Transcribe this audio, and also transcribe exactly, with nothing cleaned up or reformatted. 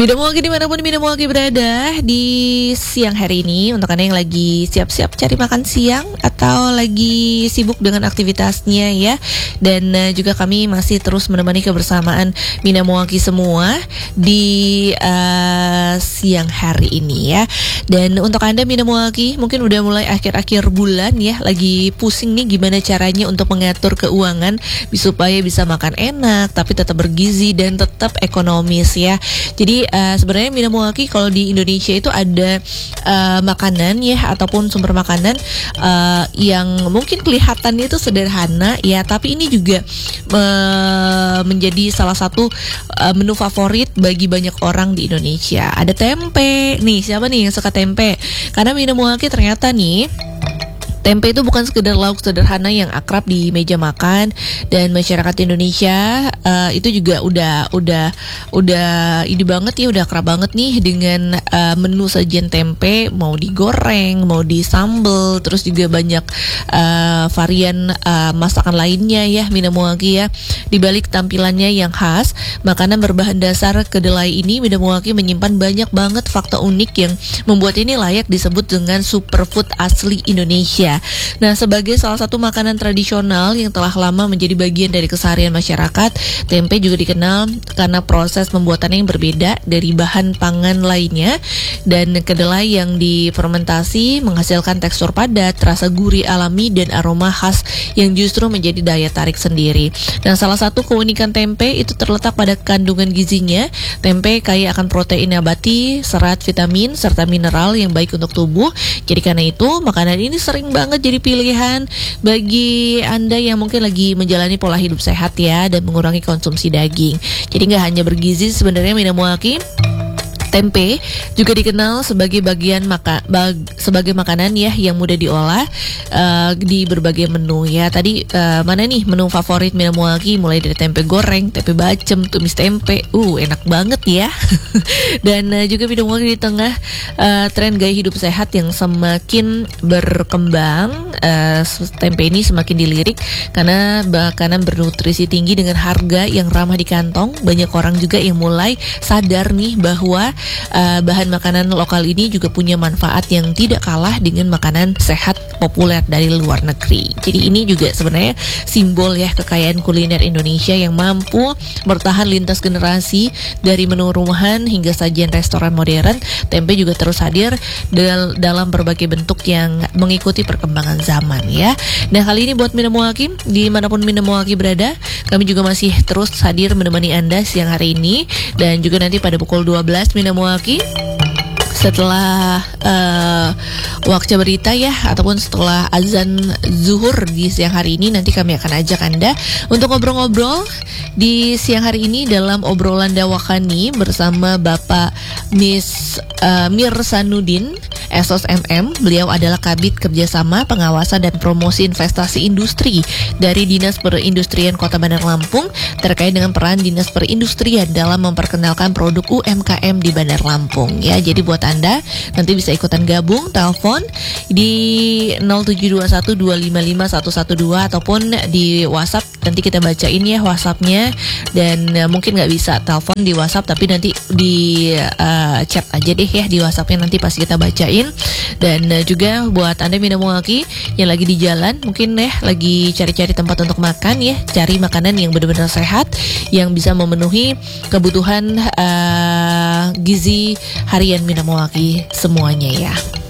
Minamoaki dimanapun Minamoaki berada di siang hari ini, untuk Anda yang lagi siap-siap cari makan siang atau lagi sibuk dengan aktivitasnya ya. Dan uh, juga kami masih terus menemani kebersamaan Minamoaki semua di uh, siang hari ini ya. Dan untuk Anda Minamoaki mungkin udah mulai akhir-akhir bulan ya, lagi pusing nih gimana caranya untuk mengatur keuangan supaya bisa makan enak tapi tetap bergizi dan tetap ekonomis ya. Jadi uh, sebenarnya Minamoaki kalau di Indonesia itu ada uh, makanan ya ataupun sumber makanan uh, yang mungkin kelihatannya itu sederhana ya, tapi ini juga uh, menjadi salah satu uh, menu favorit bagi banyak orang di Indonesia. Ada tempe. Nih, siapa nih yang suka tempe? Karena Minamoaki ternyata nih, tempe itu bukan sekedar lauk sederhana yang akrab di meja makan, dan masyarakat Indonesia uh, itu juga udah udah udah ini banget ya, udah akrab banget nih dengan uh, menu sajian tempe, mau digoreng, mau disambel, terus juga banyak uh, varian uh, masakan lainnya ya Minamoaki ya. Di balik tampilannya yang khas, makanan berbahan dasar kedelai ini, Minamoaki menyimpan banyak banget fakta unik yang membuat ini layak disebut dengan superfood asli Indonesia. Nah, sebagai salah satu makanan tradisional yang telah lama menjadi bagian dari keseharian masyarakat, tempe juga dikenal karena proses pembuatannya yang berbeda dari bahan pangan lainnya, dan kedelai yang difermentasi menghasilkan tekstur padat, rasa gurih alami, dan aroma khas yang justru menjadi daya tarik sendiri. Nah, salah satu keunikan tempe itu terletak pada kandungan gizinya. Tempe kaya akan protein nabati, serat, vitamin, serta mineral yang baik untuk tubuh. Jadi karena itu, makanan ini sering banget banget jadi pilihan bagi Anda yang mungkin lagi menjalani pola hidup sehat ya, dan mengurangi konsumsi daging. Jadi nggak hanya bergizi sebenarnya Minamoaki, tempe juga dikenal sebagai bagian maka, bag, sebagai makanan ya yang mudah diolah uh, di berbagai menu ya. Tadi uh, mana nih menu favorit Minamoaki, mulai dari tempe goreng, tempe bacem, tumis tempe, uh enak banget ya. Dan uh, juga Minamoaki di tengah uh, tren gaya hidup sehat yang semakin berkembang, uh, tempe ini semakin dilirik karena makanan bernutrisi tinggi dengan harga yang ramah di kantong. Banyak orang juga yang mulai sadar nih bahwa Uh, bahan makanan lokal ini juga punya manfaat yang tidak kalah dengan makanan sehat populer dari luar negeri. Jadi ini juga sebenarnya simbol ya kekayaan kuliner Indonesia yang mampu bertahan lintas generasi, dari menu rumahan hingga sajian restoran modern. Tempe juga terus hadir dal- dalam berbagai bentuk yang mengikuti perkembangan zaman ya. Nah, kali ini buat Minamoaki, dimanapun Minamoaki berada, kami juga masih terus hadir menemani Anda siang hari ini, dan juga nanti pada pukul dua belas Minamoaki setelah uh, waktu berita ya, ataupun setelah azan zuhur di siang hari ini, nanti kami akan ajak Anda untuk ngobrol-ngobrol di siang hari ini dalam obrolan Dawakani bersama Bapak Miss uh, Mirsanuddin S O S M M. Beliau adalah Kabid Kerjasama Pengawasan dan Promosi Investasi Industri dari Dinas Perindustrian Kota Bandar Lampung, terkait dengan peran Dinas Perindustrian dalam memperkenalkan produk U M K M di Bandar Lampung ya. Jadi buat Anda nanti bisa ikutan gabung, telepon di nol tujuh dua satu dua lima lima satu satu dua ataupun di WhatsApp. Nanti kita bacain ya WhatsAppnya, dan uh, mungkin nggak bisa telepon di WhatsApp, tapi nanti di uh, chat aja deh ya di WhatsAppnya, nanti pas kita bacain. Dan uh, juga buat Anda Minamoaki yang lagi di jalan, mungkin ya lagi cari-cari tempat untuk makan ya, cari makanan yang benar-benar sehat yang bisa memenuhi kebutuhan uh, gizi harian Minamoaki semuanya ya.